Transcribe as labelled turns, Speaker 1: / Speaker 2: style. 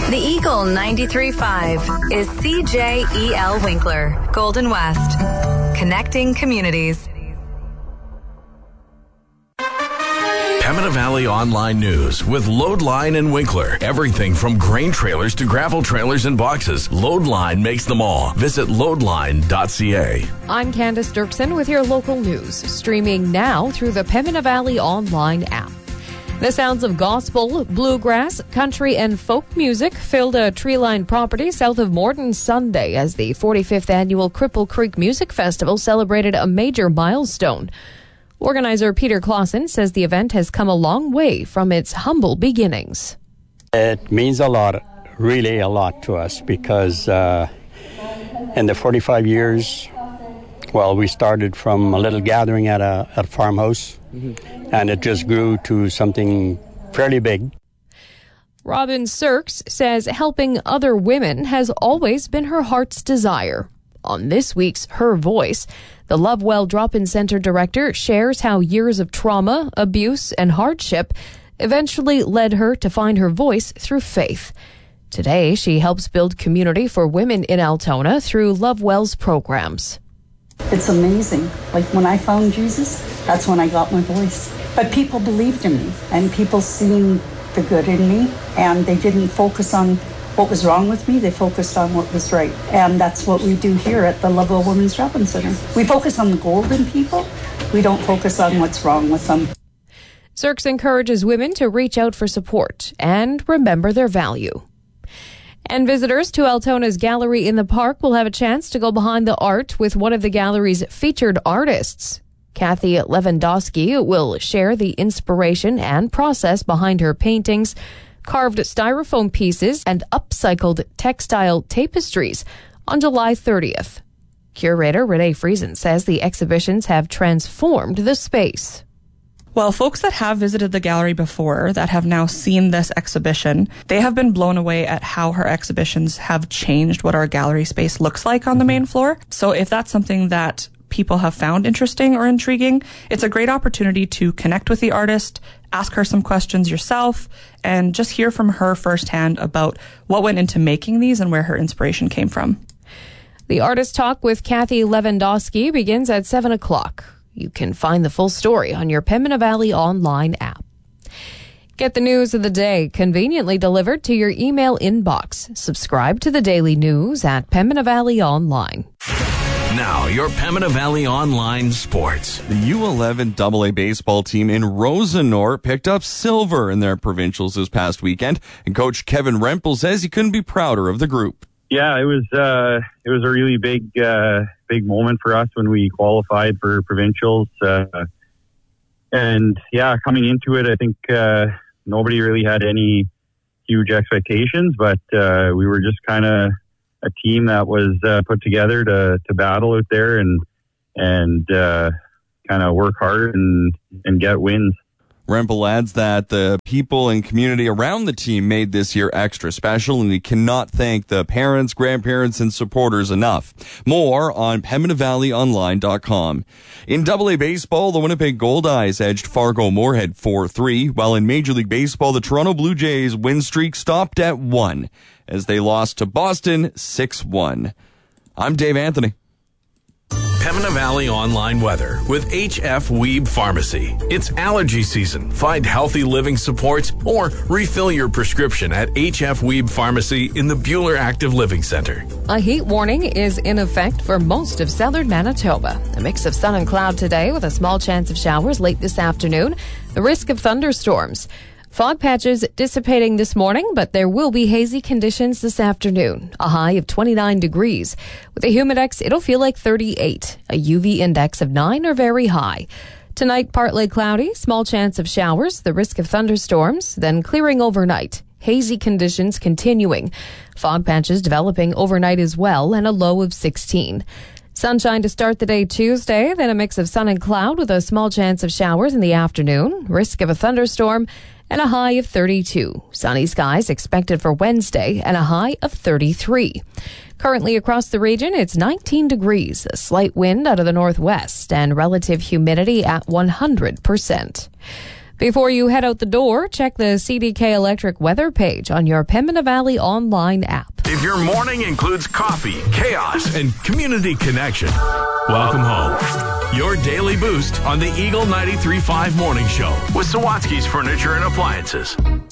Speaker 1: The Eagle 93.5 is CJEL Winkler, Golden West. Connecting communities.
Speaker 2: Pembina Valley Online News with Loadline and Winkler. Everything from grain trailers to gravel trailers and boxes. Loadline makes them all. Visit loadline.ca.
Speaker 3: I'm Candace Dirksen with your local news, streaming now through the Pembina Valley Online app. The sounds of gospel, bluegrass, country, and folk music filled a tree-lined property south of Morden Sunday as the 45th annual Cripple Creek Music Festival celebrated a major milestone. Organizer Peter Clausen says the event has come a long way from its humble beginnings.
Speaker 4: It means a lot, really a lot to us, because in the 45 years, we started from a little gathering at a farmhouse, and it just grew to something fairly big.
Speaker 3: Robin Sirks says helping other women has always been her heart's desire. On this week's Her Voice, the Lovewell Drop-In Center director shares how years of trauma, abuse, and hardship eventually led her to find her voice through faith. Today, she helps build community for women in Altona through Lovewell's programs.
Speaker 5: It's amazing. Like when I found Jesus, that's when I got my voice. But people believed in me, and people seen the good in me, and they didn't focus on what was wrong with me, they focused on what was right. And that's what we do here at the Lovewell Women's Drop-In Center. We focus on the gold in people. We don't focus on what's wrong with them.
Speaker 3: Sirks encourages women to reach out for support and remember their value. And visitors to Altona's Gallery in the Park will have a chance to go behind the art with one of the gallery's featured artists. Kathy Lewandowski will share the inspiration and process behind her paintings, carved styrofoam pieces, and upcycled textile tapestries on July 30th. Curator Renee Friesen says the exhibitions have transformed the space.
Speaker 6: Well, folks that have visited the gallery before, that have now seen this exhibition, they have been blown away at how her exhibitions have changed what our gallery space looks like on the main floor. So if that's something that people have found interesting or intriguing, it's a great opportunity to connect with the artist, ask her some questions yourself, and just hear from her firsthand about what went into making these and where her inspiration came from.
Speaker 3: The Artist Talk with Kathy Lewandowski begins at 7 o'clock. You can find the full story on your Pembina Valley Online app. Get the news of the day conveniently delivered to your email inbox. Subscribe to the daily news at Pembina Valley Online.
Speaker 2: Now, your Pembina Valley Online sports.
Speaker 7: The U11 AA baseball team in Rosenor picked up silver in their provincials this past weekend, and Coach Kevin Rempel says he couldn't be prouder of the group.
Speaker 8: Yeah, it was a really big moment for us when we qualified for provincials. And yeah, coming into it, I think nobody really had any huge expectations, but we were just kind of a team that was put together to battle out there and kind of work hard and get wins.
Speaker 7: Rempel adds that the people and community around the team made this year extra special, and he cannot thank the parents, grandparents, and supporters enough. More on PembinaValleyOnline.com. In AA baseball, the Winnipeg Goldeyes edged Fargo Moorhead 4-3, while in Major League Baseball, the Toronto Blue Jays win streak stopped at 1 as they lost to Boston 6-1. I'm Dave Anthony.
Speaker 2: Pembina Valley Online weather with HF Weeb Pharmacy. It's allergy season. Find healthy living supports or refill your prescription at HF Weeb Pharmacy in the Buhler Active Living Center.
Speaker 3: A heat warning is in effect for most of southern Manitoba. A mix of sun and cloud today with a small chance of showers late this afternoon. The risk of thunderstorms. Fog patches dissipating this morning, but there will be hazy conditions this afternoon. A high of 29 degrees. With a humidex, it'll feel like 38. A UV index of 9 or very high. Tonight, partly cloudy, small chance of showers, the risk of thunderstorms, then clearing overnight. Hazy conditions continuing. Fog patches developing overnight as well, and a low of 16. Sunshine to start the day Tuesday, then a mix of sun and cloud with a small chance of showers in the afternoon. Risk of a thunderstorm, and a high of 32. Sunny skies expected for Wednesday and a high of 33. Currently across the region, it's 19 degrees, a slight wind out of the northwest, and relative humidity at 100%. Before you head out the door, check the CDK Electric weather page on your Pembina Valley online app.
Speaker 2: If your morning includes coffee, chaos, and community connection, welcome home. Your daily boost on the Eagle 93.5 Morning Show with Sawatsky's Furniture and Appliances.